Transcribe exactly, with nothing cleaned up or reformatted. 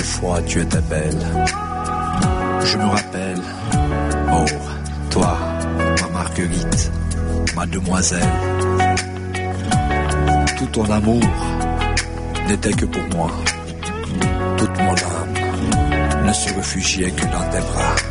fois tu étais belle. Je me rappelle, oh, toi, ma Marguerite, ma demoiselle. Tout ton amour n'était que pour moi. Toute mon âme ne se réfugiait que dans tes bras.